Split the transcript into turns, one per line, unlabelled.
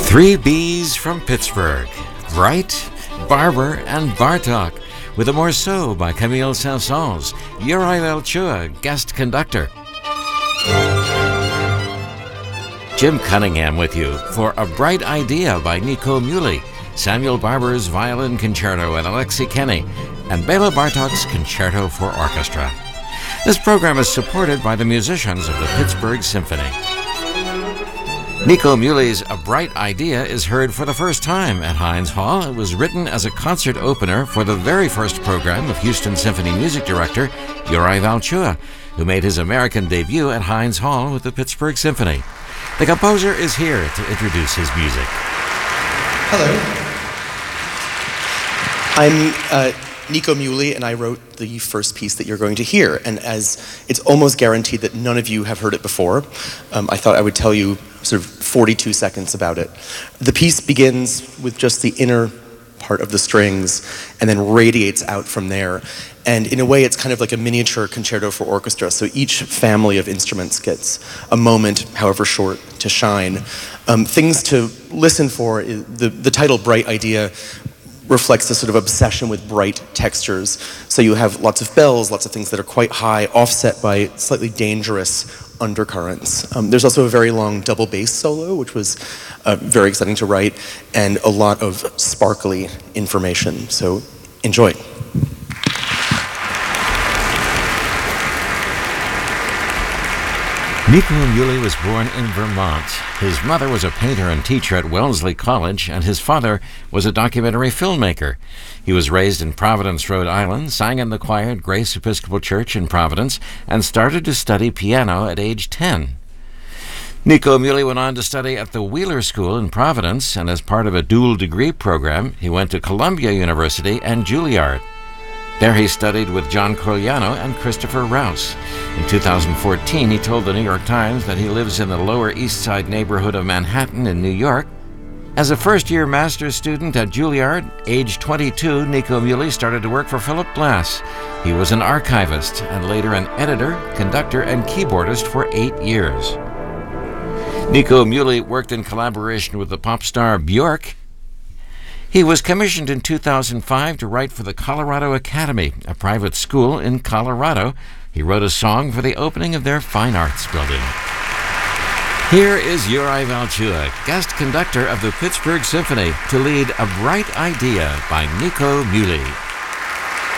Three B's from Pittsburgh: Bright, Barber, and Bartok, with a morceau by Camille Saint-Saëns, Uri Valchua, guest conductor. Jim Cunningham with you for A Bright Idea by Nico Muhly, Samuel Barber's Violin Concerto and Alexei Kenny, and Bela Bartok's Concerto for Orchestra. This program is supported by the musicians of the Pittsburgh Symphony. Nico Muhly's A Bright Idea is heard for the first time at Heinz Hall. It was written as a concert opener for the very first program of Houston Symphony music director Uri Valchua, who made his American debut at Heinz Hall with the Pittsburgh Symphony. The composer is here to introduce his music.
Hello. I'm Nico Muhly, and I wrote the first piece that you're going to hear. And as it's almost guaranteed that none of you have heard it before, I thought I would tell you sort of 42 seconds about it. The piece begins with just the inner part of the strings and then radiates out from there. And in a way, it's kind of like a miniature concerto for orchestra. So each family of instruments gets a moment, however short, to shine. Things to listen for, the title Bright Idea reflects this sort of obsession with bright textures. So you have lots of bells, lots of things that are quite high, offset by slightly dangerous undercurrents. There's also a very long double bass solo, which was very exciting to write, and a lot of sparkly information. So enjoy.
Nico Muhly was born in Vermont. His mother was a painter and teacher at Wellesley College, and his father was a documentary filmmaker. He was raised in Providence, Rhode Island, sang in the choir at Grace Episcopal Church in Providence, and started to study piano at age 10. Nico Muhly went on to study at the Wheeler School in Providence, and as part of a dual degree program, he went to Columbia University and Juilliard. There he studied with John Corigliano and Christopher Rouse. In 2014, he told the New York Times that he lives in the Lower East Side neighborhood of Manhattan in New York. As a first-year master's student at Juilliard, age 22, Nico Muhly started to work for Philip Glass. He was an archivist and later an editor, conductor, and keyboardist for 8 years. Nico Muhly worked in collaboration with the pop star Björk. He was commissioned in 2005 to write for the Colorado Academy, a private school in Colorado. He wrote a song for the opening of their fine arts building. Here is Uri Valchua, guest conductor of the Pittsburgh Symphony, to lead A Bright Idea by Nico Muhly.